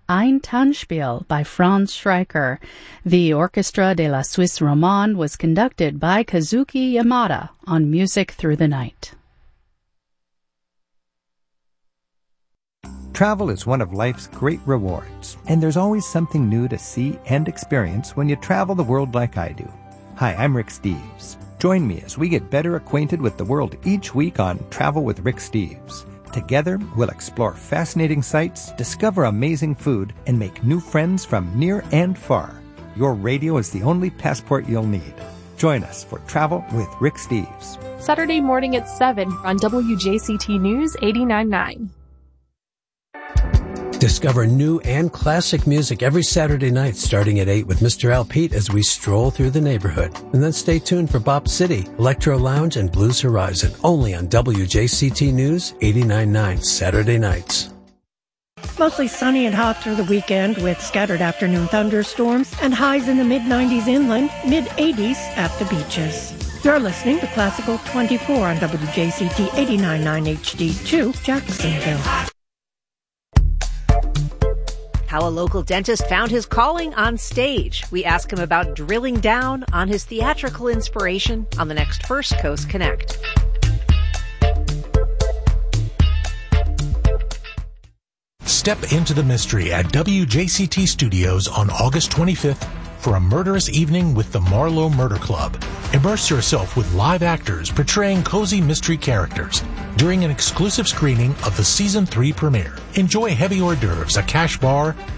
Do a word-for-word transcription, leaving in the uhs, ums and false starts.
Ein Tanzspiel by Franz Schreiker. The Orchestra de la Suisse Romande was conducted by Kazuki Yamada on Music Through the Night. Travel is one of life's great rewards, and there's always something new to see and experience when you travel the world like I do. Hi, I'm Rick Steves. Join me as we get better acquainted with the world each week on Travel with Rick Steves. Together, we'll explore fascinating sights, discover amazing food, and make new friends from near and far. Your radio is the only passport you'll need. Join us for Travel with Rick Steves. Saturday morning at seven on W J C T News eighty-nine point nine. Discover new and classic music every Saturday night starting at eight with Mister Al Pete as we stroll through the neighborhood. And then stay tuned for Bop City, Electro Lounge, and Blues Horizon, only on W J C T News eighty-nine point nine Saturday nights. Mostly sunny and hot through the weekend with scattered afternoon thunderstorms and highs in the mid nineties inland, mid eighties at the beaches. You're listening to Classical twenty-four on W J C T eighty-nine point nine H D two, Jacksonville. How a local dentist found his calling on stage. We ask him about drilling down on his theatrical inspiration on the next First Coast Connect. Step into the mystery at W J C T Studios on August twenty-fifth for a murderous evening with the Marlowe Murder Club. Immerse yourself with live actors portraying cozy mystery characters during an exclusive screening of the season three premiere. Enjoy heavy hors d'oeuvres, a cash bar,